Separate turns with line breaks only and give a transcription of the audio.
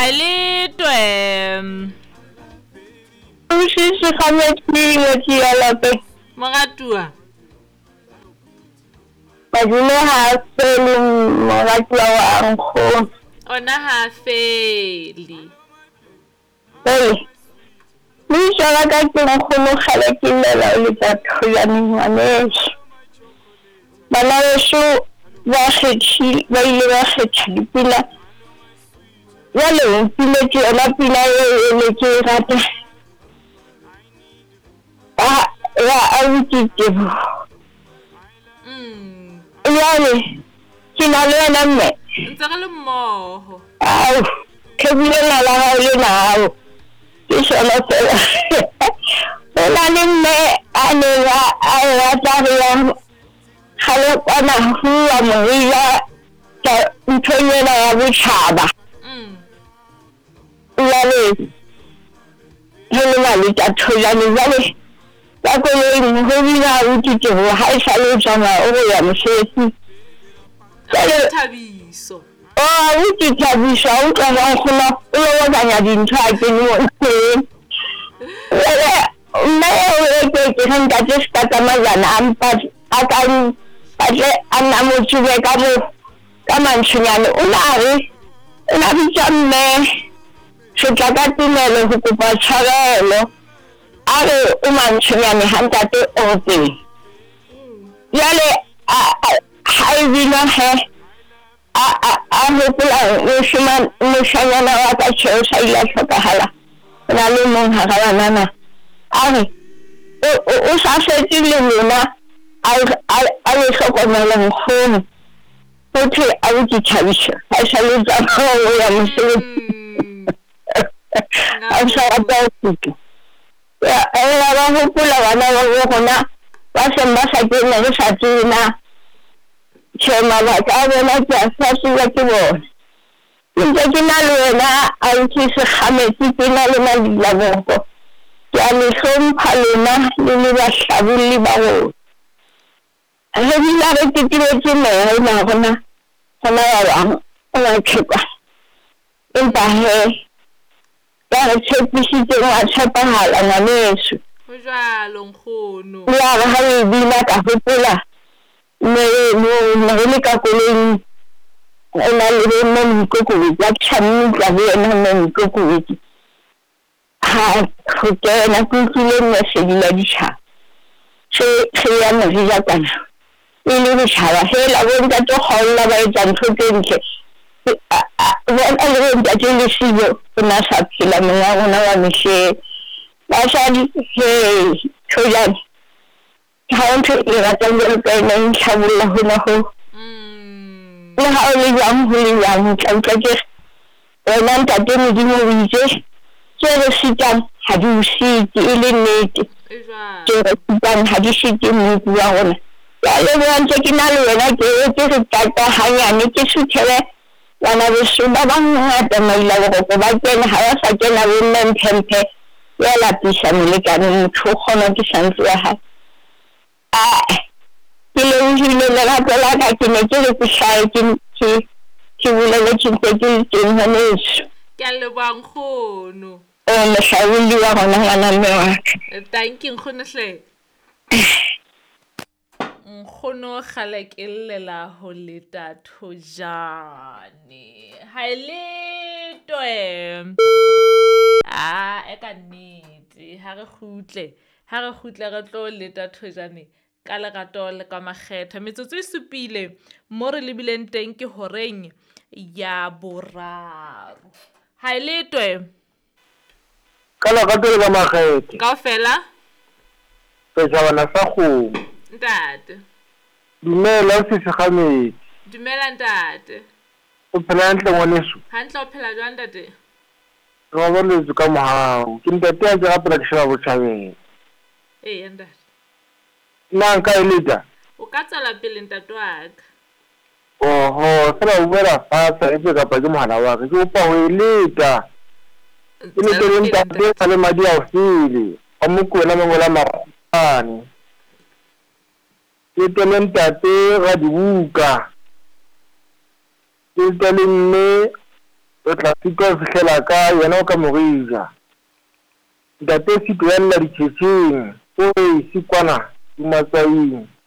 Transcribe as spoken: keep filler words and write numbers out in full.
le twe
o se se gametile ke ya lape
mogatua
badile ha fele mogatua wa nkgo
ona ha feli
Hey, ni shara ka ke nkgono gale ke lela le tsa tlhoyane ngwaneso bana beso ba kgetši ba ile ba kgetša dipina jale pina ke yona pina e le ke rata ya abuti tebo
mm
jale ke na le yena mme
ntse re le mmoho
au ke bile la la ga le nao ke sona fela ona le mme a ne ba a rata go ya gale kwana hua moila ka nthonyela ya botšhaba
mm
jale ge le ba le tša thojane jale ka koloing go bina botitego ga e sa le tsamaya o go ya mosebetsi jale
thabiso
o abuti Thabiso o tla gona o lo banya dintho a ke mo teng jale mme o ke ke nka tse ska tsamazana ampa a ka batle a nna motsube ka mo ka mantšhunyane o na re o na bitša mme se tla ka tumelo go kopa tshwarelo a re o mantšhunyane ga ntate o teng jale ga e bina ge a gopola mošanyana wa ka tšheo sa ile a tlhokagala go na le mong ga ga banana a re o sa fetse le lona a le tlhokomele nkgono gothe a botse Thabiso ga e sa le tsamao go ya mosebetsi a sa rata go feta ya ba gopola bana ba bo gona ba seng ba sa kene go sa tsena tšhe mabaka a bona ke a sasiwa ke bona ntse ke na le wena a ntse segametse ke na le madila moko ke a le hlompha lona le le bahlabolli ba gona ge bina re tetebetse mea ena gona gona ba bang o ba tshepa empa he ka re tshepisitseng wa tshepagala ngwaneso
go jalo nkgono
ya ba ga e bina ka gopola me no no le ka koleng ona le mo mokokobetsi a tšhammitla le yena mo mokokobetsi ha go kena ke utlwile mmesedi la ditšhaba se se ya moja kana e le ditšhaba fela bo ntate kgaolla ba etsa ntho tse ntle bona le ntate le siyo o na sa phela mona gona wa mehle ba sa di he tšhojane ga o ntho e ratang le ka ena e ntlhabolla gona go le ga o le jang go le jang tla utlwa ke wena ntate modimo o itse ke re sitang ga di o site e le nnete ke re sitang ga di site mmupi wa gona ya le bontse ke na le wena ke etse re tata hanyane ke suthele bana beso ba bangata maila boroko ba kena ga ba sa kena bonne mphemphe ya lapisa molekane motho o kgona ke santse ya gae ke le utlwile lerato la ka ke ne ke re ke hlae ke bolele ke ntse ke le teng ngwaneso
ke a leboha nkgono
o mohlabolli wa gona ngwana mme wa ka
thank you nkgono hle nkgono gale ke llela ho leta thojane ha ile twe a e ka nnete ha re khutle ha re khutle re tlo leta thojane ka lerato le ka makgetha metsotso e supile mo re lebileng teng ke horeng ya boraro ha ile twe
ka lerato le ka makgetha
ka fela
ke jabana sa kgomo
ntate
dumela se se gametse
dumela ntate
o phela hantle ngwaneso
hantle o phela jwang ntate
re ba le ka mohao ke ntate a ja pela ke sheba botšhabeng
ee ntate
nna nka eleta
o ka tsala pele ntate wa ka
oho fela o buela fatshe epe kapa ke mohala wa ka ke opa ho eleta ke le teng ntate sa le madi a o fele a mokwela mengola makgwane ke tele ntate ga dibuka ke tele mme o tla siko fihlela ka yena o ka morija ntate se tloella ditšhetšeng o e se kwana di matswaing